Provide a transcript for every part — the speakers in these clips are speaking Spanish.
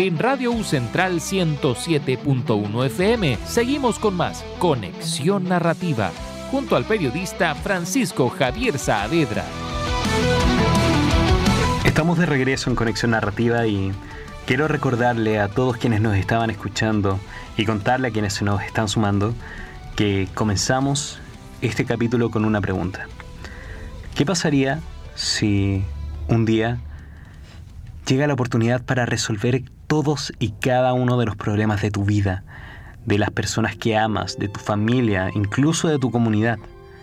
en Radio U Central 107.1 FM. Seguimos con más Conexión Narrativa, junto al periodista Francisco Javier Saavedra. Estamos de regreso en Conexión Narrativa y quiero recordarle a todos quienes nos estaban escuchando y contarle a quienes se nos están sumando que comenzamos este capítulo con una pregunta. ¿Qué pasaría si un día llega la oportunidad para resolver todos y cada uno de los problemas de tu vida, de las personas que amas, de tu familia, incluso de tu comunidad?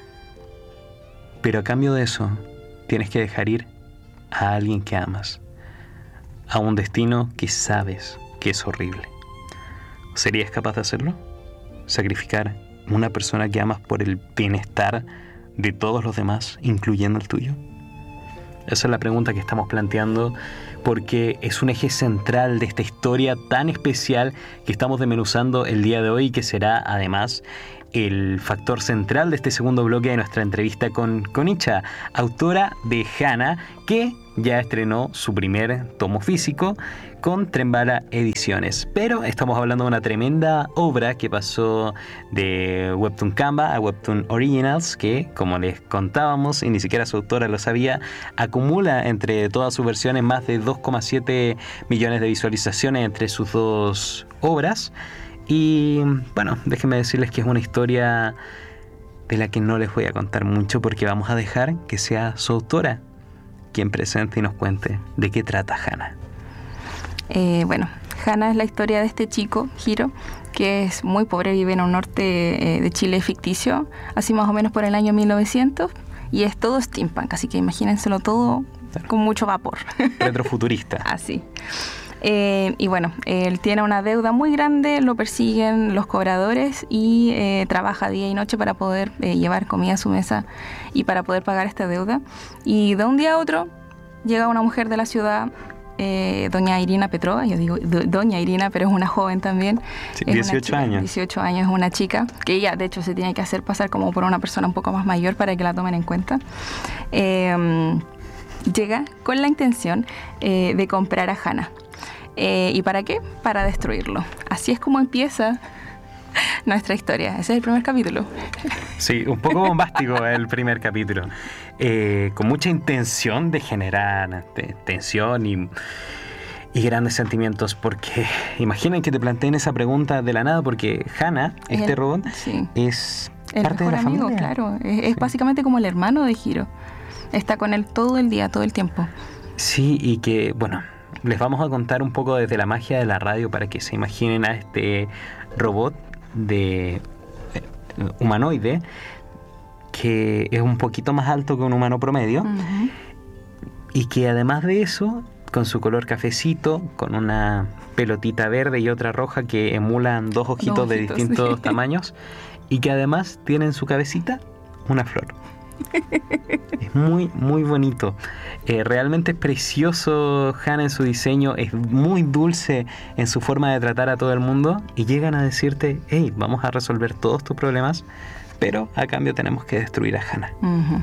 Pero a cambio de eso, tienes que dejar ir a alguien que amas, a un destino que sabes que es horrible. ¿Serías capaz de hacerlo? ¿Sacrificar una persona que amas por el bienestar de todos los demás, incluyendo el tuyo? Esa es la pregunta que estamos planteando, porque es un eje central de esta historia tan especial que estamos desmenuzando el día de hoy y que será además el factor central de este segundo bloque de nuestra entrevista con Icha, autora de Hannah, que ya estrenó su primer tomo físico con Trembala Ediciones. Pero estamos hablando de una tremenda obra que pasó de Webtoon Canva a Webtoon Originals, que, como les contábamos, y ni siquiera su autora lo sabía, acumula entre todas sus versiones más de 2,7 millones de visualizaciones entre sus dos obras. Y bueno, déjenme decirles que es una historia de la que no les voy a contar mucho, porque vamos a dejar que sea su autora quien presente y nos cuente de qué trata Hannah. Bueno, Hannah es la historia de este chico, Hiro, que es muy pobre, vive en un norte de Chile ficticio, así más o menos por el año 1900, y es todo steampunk, así que imagínenselo todo con mucho vapor. Retrofuturista. Así. Y bueno, él tiene una deuda muy grande, lo persiguen los cobradores y trabaja día y noche para poder llevar comida a su mesa y para poder pagar esta deuda. Y de un día a otro llega una mujer de la ciudad, doña Irina Petrova. Yo digo doña Irina, pero es una joven también. Sí, es 18 años. 18 años, es una chica que ella de hecho se tiene que hacer pasar como por una persona un poco más mayor para que la tomen en cuenta. Llega con la intención de comprar a Hannah. ¿Y para qué? Para destruirlo. Así es como empieza nuestra historia. Ese es el primer capítulo. Sí, un poco bombástico el primer capítulo. Con mucha intención de generar tensión y grandes sentimientos, porque imaginen que te planteen esa pregunta de la nada, porque Hannah, este robot, sí, es el parte de la amigo, familia. Claro, es básicamente como el hermano de Hiro. Está con él todo el día, todo el tiempo. Sí, y que, bueno, les vamos a contar un poco desde la magia de la radio para que se imaginen a este robot de humanoide que es un poquito más alto que un humano promedio. Uh-huh. Y que además de eso, con su color cafecito, con una pelotita verde y otra roja que emulan dos ojitos de distintos sí. tamaños, y que además tiene en su cabecita una flor. Es muy, muy bonito. Realmente es precioso Hannah en su diseño, es muy dulce en su forma de tratar a todo el mundo, y llegan a decirte: hey, vamos a resolver todos tus problemas, pero a cambio tenemos que destruir a Hannah. Uh-huh.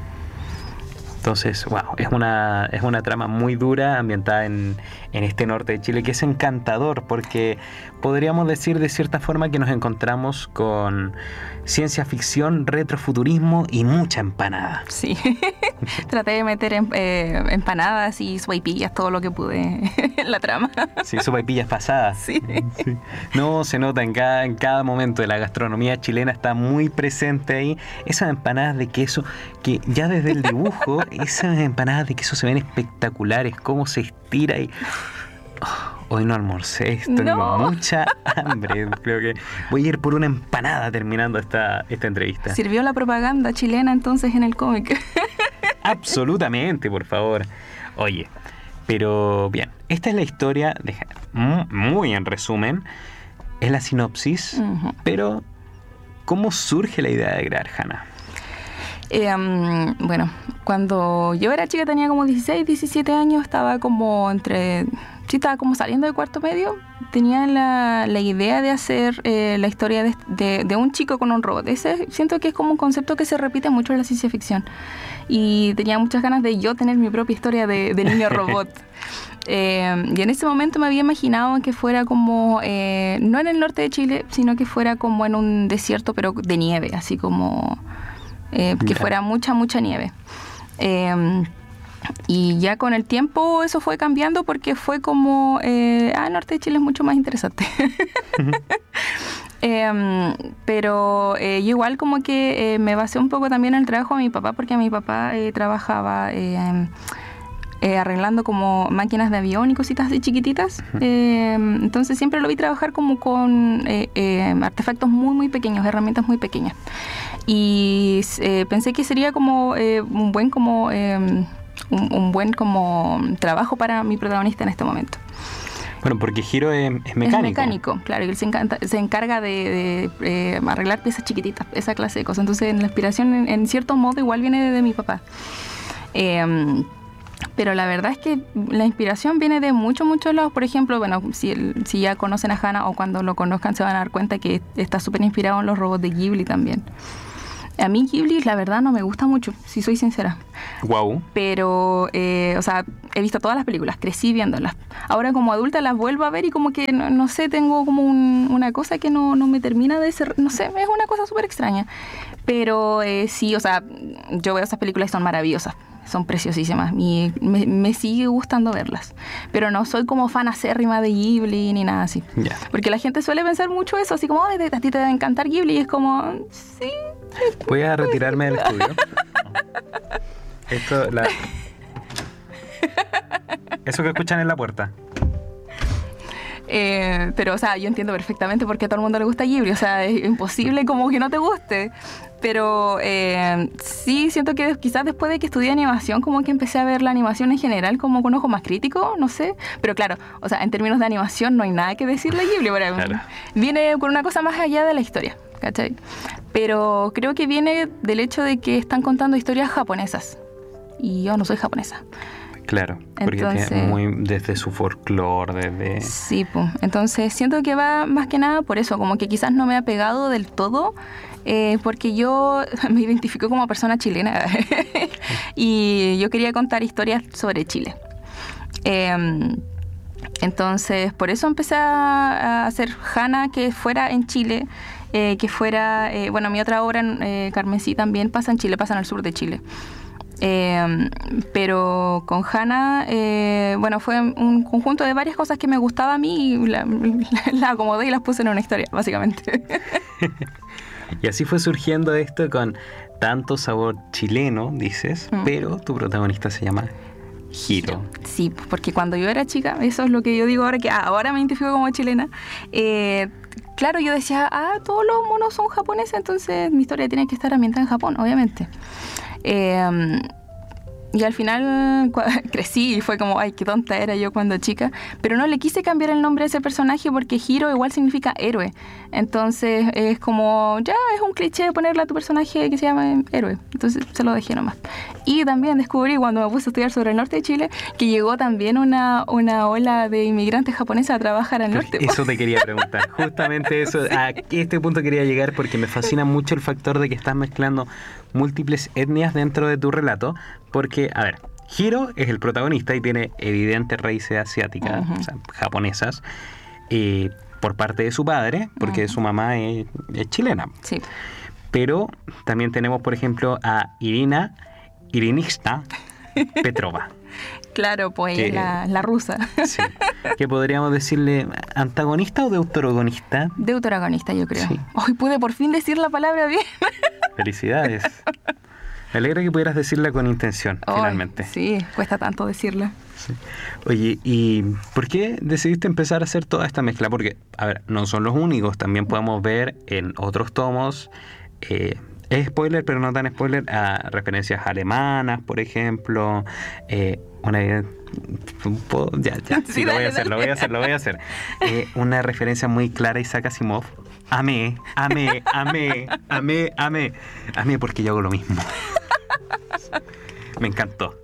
Entonces, wow, es una trama muy dura ambientada en este norte de Chile, que es encantador, porque podríamos decir de cierta forma que nos encontramos con ciencia ficción, retrofuturismo y mucha empanada. Sí, traté de meter empanadas y sopaipillas, todo lo que pude en la trama. Sí, sopaipillas pasadas. Sí. Sí. No, se nota en cada momento de la gastronomía chilena, está muy presente ahí. Esas empanadas de queso, que ya desde el dibujo, esas empanadas de queso se ven espectaculares, cómo se estira y... hoy no almorcé, tengo mucha hambre. Creo que voy a ir por una empanada terminando esta entrevista. ¿Sirvió la propaganda chilena entonces en el cómic? Absolutamente, por favor. Oye, pero bien, esta es la historia de Hannah. Muy en resumen, es la sinopsis, uh-huh. Pero ¿cómo surge la idea de crear Hannah? Bueno, cuando yo era chica tenía como 16, 17 años, estaba como entre sí, estaba como saliendo de cuarto medio, tenía la idea de hacer la historia de un chico con un robot. Ese siento que es como un concepto que se repite mucho en la ciencia ficción. Y tenía muchas ganas de yo tener mi propia historia de niño robot. Y en ese momento me había imaginado que fuera como, no en el norte de Chile, sino que fuera como en un desierto, pero de nieve, así como que fuera mucha nieve. Y ya con el tiempo eso fue cambiando porque fue como, el norte de Chile es mucho más interesante. Pero yo igual como que me basé un poco también en el trabajo de mi papá, porque mi papá trabajaba arreglando como máquinas de avión y cositas así chiquititas. Entonces siempre lo vi trabajar como con artefactos muy pequeños, herramientas muy pequeñas. Y pensé que sería como un buen como trabajo para mi protagonista en este momento. Bueno, porque Hiro es mecánico. Es mecánico, claro, y él se encarga de arreglar piezas chiquititas, esa clase de cosas. Entonces la inspiración en cierto modo igual viene de mi papá. Pero la verdad es que la inspiración viene de muchos lados. Por ejemplo, bueno, si ya conocen a Hana o cuando lo conozcan se van a dar cuenta que está súper inspirado en los robots de Ghibli también. A mí Ghibli, la verdad, no me gusta mucho, si soy sincera. Wow. Pero, o sea, he visto todas las películas, crecí viéndolas. Ahora como adulta las vuelvo a ver y como que, no sé, tengo como una cosa que no me termina de ser, no sé, es una cosa súper extraña. Pero sí, o sea, yo veo esas películas y son maravillosas. Son preciosísimas y me sigue gustando verlas. Pero no soy como fan acérrima de Ghibli ni nada así. Yeah. Porque la gente suele pensar mucho eso, así como, a ti te va a encantar Ghibli. Y es como, sí. Voy a retirarme del estudio. Eso que escuchan en la puerta. Pero, o sea, yo entiendo perfectamente por qué a todo el mundo le gusta Ghibli. O sea, es imposible como que no te guste. Pero sí, siento que quizás después de que estudié animación, como que empecé a ver la animación en general como con ojo más crítico, no sé. Pero claro, o sea, en términos de animación no hay nada que decirle a Ghibli. Claro. Viene con una cosa más allá de la historia, ¿cachai? Pero creo que viene del hecho de que están contando historias japonesas. Y yo no soy japonesa. Claro, porque entonces, tiene muy desde su folclore, desde... Sí, pues. Entonces siento que va más que nada por eso, como que quizás no me ha pegado del todo, porque yo me identifico como persona chilena y yo quería contar historias sobre Chile. Entonces, por eso empecé a hacer Hana que fuera en Chile, que fuera... bueno, mi otra obra, Carmesí, también pasa en Chile, pasa en el sur de Chile. Pero con Hana, bueno, fue un conjunto de varias cosas que me gustaba a mí y la acomodé y las puse en una historia, básicamente. Y así fue surgiendo esto con tanto sabor chileno, dices, pero tu protagonista se llama Hiro. Sí, porque cuando yo era chica, eso es lo que yo digo ahora, que ahora me identifico como chilena. Claro, yo decía, todos los monos son japoneses, entonces mi historia tiene que estar ambientada en Japón, obviamente. Y al final crecí y fue como, ay, qué tonta era yo cuando chica, pero no le quise cambiar el nombre a ese personaje porque Hiro igual significa héroe, entonces es como, ya es un cliché ponerle a tu personaje que se llama héroe, entonces se lo dejé nomás. Y también descubrí cuando me puse a estudiar sobre el norte de Chile que llegó también una ola de inmigrantes japoneses a trabajar al norte. Eso te quería preguntar, justamente eso, a este punto quería llegar porque me fascina mucho el factor de que estás mezclando múltiples etnias dentro de tu relato, porque, a ver, Hiro es el protagonista y tiene evidentes raíces asiáticas, o sea, japonesas, por parte de su padre, porque su mamá es chilena. Sí. Pero también tenemos, por ejemplo, a Irinista Petrova. Claro, pues que, la rusa. Sí. ¿Qué podríamos decirle? ¿Antagonista o deuteragonista? Deuteragonista, yo creo. Sí. Hoy pude por fin decir la palabra bien. Felicidades. Me alegra que pudieras decirla con intención, finalmente. Sí, cuesta tanto decirla. Sí. Oye, ¿y por qué decidiste empezar a hacer toda esta mezcla? Porque, a ver, no son los únicos. También podemos ver en otros tomos... es spoiler, pero no tan spoiler, a referencias alemanas, por ejemplo, una una referencia muy clara a Isaac Asimov. Amé, porque yo hago lo mismo. Me encantó.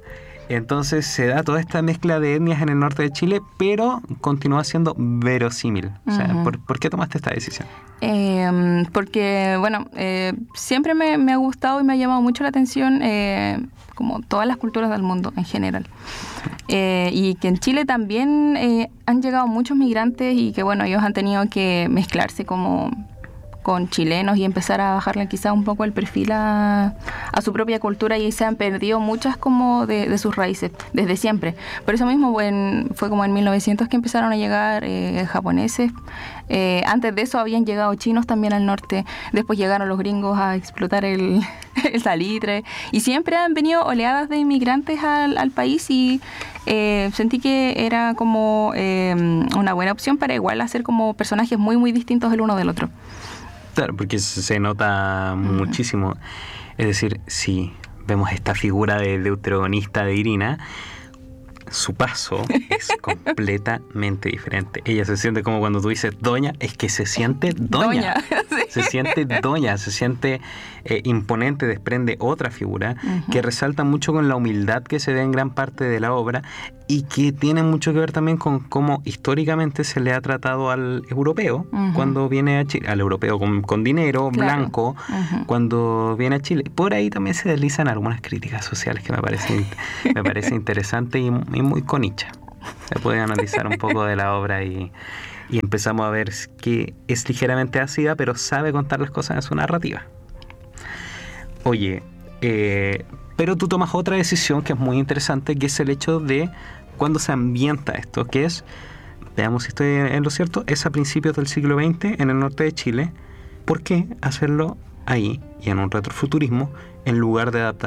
Entonces se da toda esta mezcla de etnias en el norte de Chile, pero continúa siendo verosímil. O sea, ¿por qué tomaste esta decisión? Porque, bueno, siempre me ha gustado y me ha llamado mucho la atención como todas las culturas del mundo en general. Y que en Chile también han llegado muchos migrantes y que, bueno, ellos han tenido que mezclarse como con chilenos y empezar a bajarle quizás un poco el perfil a su propia cultura, y se han perdido muchas como de sus raíces desde siempre. Por eso mismo fue como en 1900 que empezaron a llegar japoneses. Antes de eso habían llegado chinos también al norte, después llegaron los gringos a explotar el salitre, y siempre han venido oleadas de inmigrantes al país, y sentí que era como una buena opción para igual hacer como personajes muy muy distintos el uno del otro. Claro, porque se nota muchísimo. Es decir, si vemos esta figura de deuterogonista de Irina, su paso es completamente diferente. Ella se siente como cuando tú dices doña, es que se siente doña. Sí. Se siente doña, se siente imponente, desprende otra figura que resalta mucho con la humildad que se ve en gran parte de la obra, y que tiene mucho que ver también con cómo históricamente se le ha tratado al europeo cuando viene a Chile, al europeo con dinero, claro, blanco, cuando viene a Chile. Por ahí también se deslizan algunas críticas sociales que me parece interesante y muy conicha. Se puede analizar un poco de la obra y empezamos a ver que es ligeramente ácida, pero sabe contar las cosas en su narrativa. Oye, pero tú tomas otra decisión que es muy interesante, que es el hecho de cuando se ambienta esto, que es, veamos si estoy en lo cierto, es a principios del siglo XX en el norte de Chile. ¿Por qué hacerlo ahí y en un retrofuturismo en lugar de adaptar